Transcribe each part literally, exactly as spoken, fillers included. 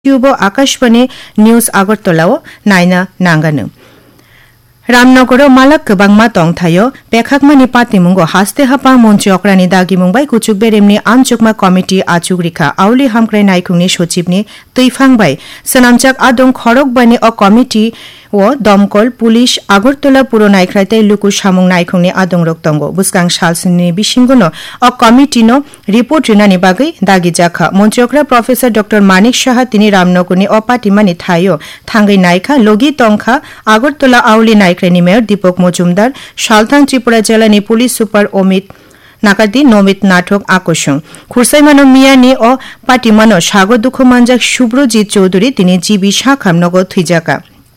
YouTube Akashvani news আগরতলাও Naina নাंगानो Ramnagar मालक गोबांमा तंगथायो बेखाकमानि पातिमुंगो हास्ते हापा मंच अक्रानि दागि मुंबाय कुचुक बेरेमनि आमचुकमा committee आचुगरिखा आवली हामक्राय नायखुंनि सचिबनि तैफांबाय सनामचाक आदं खरक बानि अ कमिटि व दमकल पुलिस আগরতলা पुर नायख्रायते लुकु सामुं नायखुंनि आदं रक्तंगो बुसकां सालसिनि बिसिंगनो अ कमिटिनो रिपोर्ट रिनानि बागै दागि जाखा मंचक्रा प्रोफेसर डॉक्टर मानिक शाह तिनि रामनगरनि अ पाटिमानि थायो थांगै नायखा लगी तंखा আগরতলা आवली नायख्रायनि मेयर दीपक मजुमदार सालथां त्रिपुरा जिल्लानि पुलिस सुपार अमित नाकादी नमित नाटक आकर्षण खुरसाइमानो मियानि अ पाटिमानो सागर दुखु मानजाक सुब्रजित चौधुरी तिनि जीबी शाखामनगो थैजाका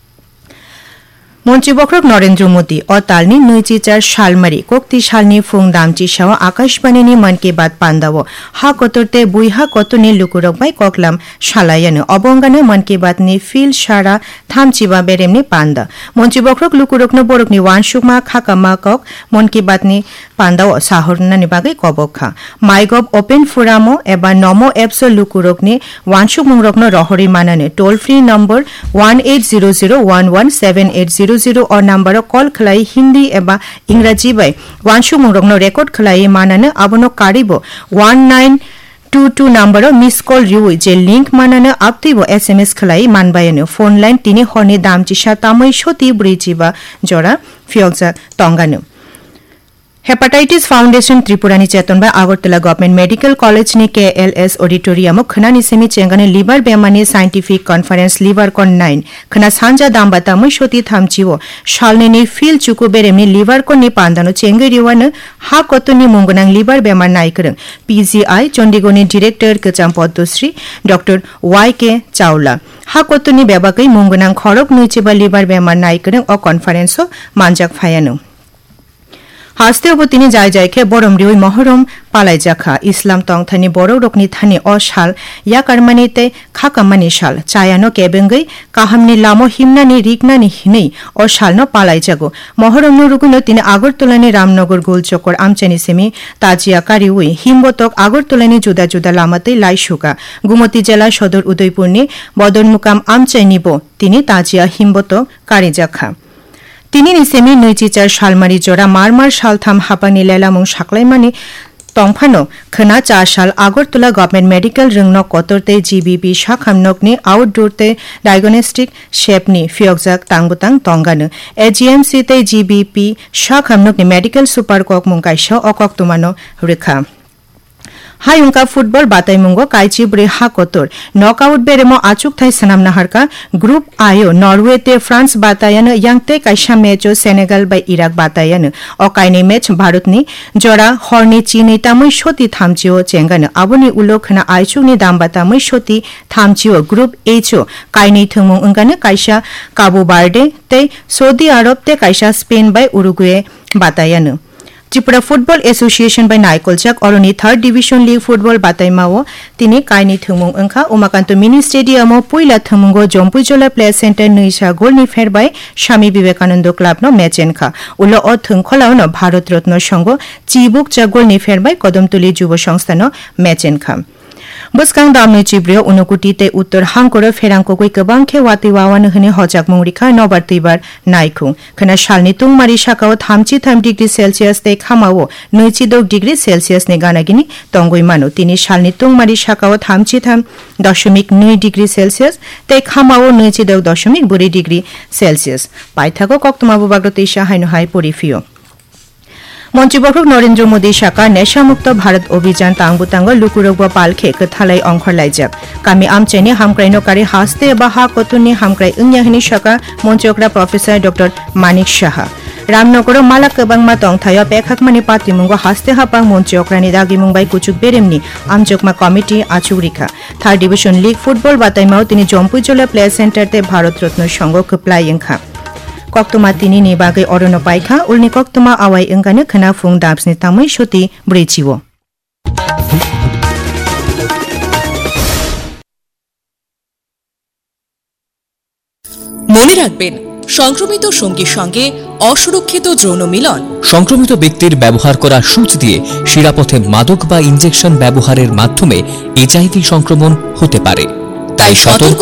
মন্ত্রীবক্রক নরেন্দ্র মোদী ও তালনি নৈচিচার শালমারি কোকতি শালনি ফুং দামচি সাও আকাশবাণীনি মন কি বাত পান্দাও হা কতরতে বুইহা কতনি লুকুরকবাই ককলাম শালায়ানো অবঙ্গানো মন কি বাতনি ফিল সারা থামচিবা বেরেমনি পান্দা মন্ত্রীবক্রক লুকুরকনো বরকনি ওয়ানসুকমা খাকামা কক মন কি বাতনি পান্দাও সাহরনানি বাগৈ কবখা মাইগভ ওপেন ফোরামো এবা নমো apps লুকুরকনি ওয়ানসুক মুংরকনো রহরি মানানে toll free number one eight zero zero one one seven eight zero zero और नम्बर कल खलाई हिंदी एबा इंग्राजी bye वानसु मुंगरकनो record खलाई मानानो आबनो कारिबो one nine to two number miss call Riu J link मानानो आपतिबो SMS खलाई मानबायनो phone line तिनि हरनि दामचिसा तामै सति ब्रैजिबा जरा फियलजा तंगानो hepatitis foundation त्रिपुरानि चेतनबा Agartala government medical college नि KLS auditorium खनानि semi चेंगानि liver बेमानि scientific conference liver cone nine खना सानजा दामबाता मैसोति थामचिओ शालनेनि फिल चुकु बेरेमनि लिवर कॉन नि पांदानो चेंगरिवानो हा कतनि मुंगनां लिवर बेमार नायकरं PGI चंडीगढ़नि director कचाम Padmashri doctor Y के चावला हा कतनि बेबाकै मुंगनां खरक नैचिबा लिवर बेमार नायकरं अ कॉन्फ्रेंसो मानजाक फायानो हास्ते अबतिनि जाय जायखे बरम रिउइ महरम पालाय जाखा इस्लाम तंगथानि बर रकनि थानि अ साल या करमानिते खाकामानि साल चायानो केबेंगै काहामनि लामो हिमनानि रिगनानि हिनै अ सालनो पालाय जागो महरम रुगुनो तिनि আগরতলাनि रामनगर गोल चक्कर आमचेनि सेमि ताजिया कारिउइ हिमबतक আগরতলাनि जुदा जुदा लामाते लाइसुका गुमती जिला सदर उदयपुरनि बदनमुकाम आमचेनिबो तिनि ताजिया हिमबतक कारि जाखा तिनि निसेमि नैचिचार शालमारी जरा मारमार शालथाम हापानि लेलामुं साक्लाइमानि तंफानो खना चा साल Agartala government medical रिंगनो कतरते GBP शाखामनकनि आउटडोरते diagnostic शेपनि फियकजाक तांगबुतां तंगानो एजीएमसी ते जीबीपी शाखामनकनि मेडिकल सुपार कक मुंकाइसो अकक्तमानो रेखा हायुंका फुटबल बाताइमुंगो काइचिब्रे हाकोतर नॉकआउट बेरेमो आचुक थाई सनाम नाहारका ग्रुप आयो नॉर्वे ते फ्रांस बातायानो यांगते काइसा मैचो सेनेगल बाय इराक बातायानो अ काइने मैच भारतनि जरा हरनि चीनै तामै सति थामचिओ चेंगानो आबोनि उलोखना आइचुकनि दामबाता मै सति थामचिओ ग्रुप एचओ काइनै थंमुं अंगानो काइसा काबो बार्डे ते सौदी अरब ते काइसा Spain bye Uruguay बातायानो Tripura football association bye नाइकलचाक अरनि थर्ड डिविजन लीग फुटबल बाताइमाओ तिनि काइनि थंमुं अंखा Umakant mini स्टेडियमो पुइला थंमुंगो जम्पुजला play centre नैसा गोलनि फेरबाय Swami Vivekananda क्लाबनो मैचेनखा उलो अ थंखलावनो भारत रत्न संघ चिबुक चा गोलनि फेरबाय कदमतली युव संस्थानो मैचेनखा बसकां दामनि चिब्रियो उनुकुटिते उत्तर हांकर फेरांकोगै गोबांखे वाति वावानो होने हजाक मुंरिखा नबार तैबार नायखुं खना सालनि तुंगमारि शाखाव थामचि थाम डिग्री सेलसियास ते खामावो नैचि दक डिग्री सेलसियास नि गानागिनि तंगैमानो तिनि सालनि तुंगमारि शाखाव थामचि थाम दशमिक नै डिग्री सेलसियास ते खामावो नैचि दक दशमिक बुरै डिग्री सेलसियास पाइथाको कक्तमाबो बाग्रतेशा हायनो हाय परिफियो मंत्रीबक्रक नरेंद्र मोदी शाखा नेशामुक्त भारत अभियान तांगबुतांग लुकुरग पालखे कथालाई अंखरलाइजाक कामी आमचेनि हामक्राइनोकारि हास्ते एबा हा कतुनि हामक्राइ इंयाहिनि शाखा मंत्रीबक्रा प्रोफेसर डॉक्टर मानिक शाह रामनगर माला कबांगमा तंगथायो पेखाकमानि पातिमुंगो हास्ते हापां मंत्रीबक्रानि दागि मुंबाय कुचुक बेरेमनि आमजोकमा committee आचुगरिखा third division league football बाताइमाव तिनि जम्पुजला प्ले सेंटर ते भारत रत्न संघ खोप्लायंखा कक्तमा तिनि नि बागै अरनो पाइखा उलनि कक्तमा आवाय अंगानो खना फुं दाबसनि तामै सति ब्रैचिओ মনে রাখবেন সংক্রমিত সঙ্গীর সঙ্গে অসুরক্ষিত যৌন মিলন সংক্রমিত ব্যক্তির ব্যবহার করা সূচ দিয়ে শিরাপথে মাদক বা ইনজেকশন ব্যবহারের মাধ্যমে এইচআইভি সংক্রমণ হতে পারে। তাই সতর্ক